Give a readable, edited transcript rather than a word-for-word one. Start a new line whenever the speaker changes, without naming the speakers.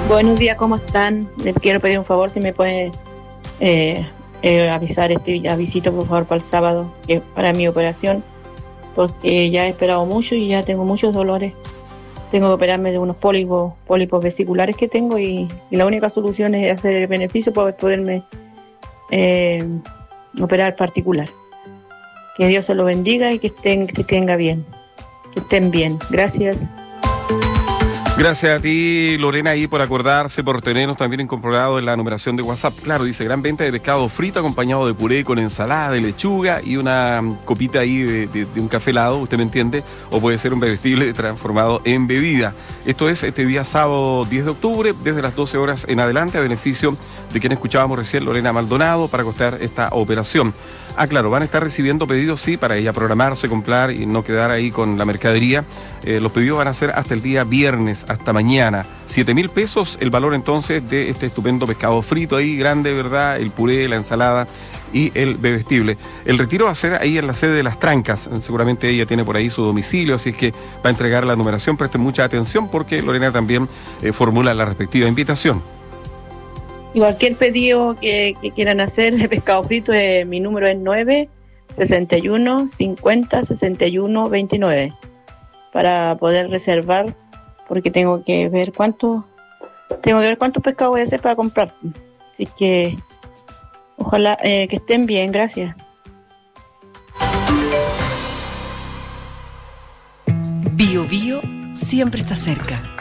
Buenos días, ¿cómo están? Les quiero pedir un favor, si me puede avisar este avisito, por favor, para el sábado, que es para mi operación, porque ya he esperado mucho y ya tengo muchos dolores. Tengo que operarme de unos pólipos vesiculares que tengo y la única solución es hacer el beneficio para poderme operar particular. Que Dios se lo bendiga y que tenga bien, que estén bien. Gracias.
Gracias a ti, Lorena, ahí por acordarse, por tenernos también incorporado en la numeración de WhatsApp. Claro, dice, gran venta de pescado frito acompañado de puré con ensalada de lechuga y una copita ahí de un café helado, usted me entiende, o puede ser un bebestible transformado en bebida. Esto es este día sábado 10 de octubre, desde las 12 horas en adelante, a beneficio de quien escuchábamos recién, Lorena Maldonado, para costear esta operación. Ah, claro, van a estar recibiendo pedidos, sí, para ella programarse, comprar y no quedar ahí con la mercadería. Los pedidos van a ser hasta el día viernes, hasta mañana. 7.000 pesos el valor entonces de este estupendo pescado frito ahí, grande, ¿verdad? El puré, la ensalada y el bebestible. El retiro va a ser ahí en la sede de Las Trancas. Seguramente ella tiene por ahí su domicilio, así es que va a entregar la numeración. Presten mucha atención porque Lorena también formula la respectiva invitación.
Y cualquier pedido que quieran hacer de pescado frito, mi número es 961 50 61 29 para poder reservar, porque tengo que ver cuántos pescados voy a hacer para comprar. Así que ojalá que estén bien. Gracias.
Bio Bio siempre está cerca.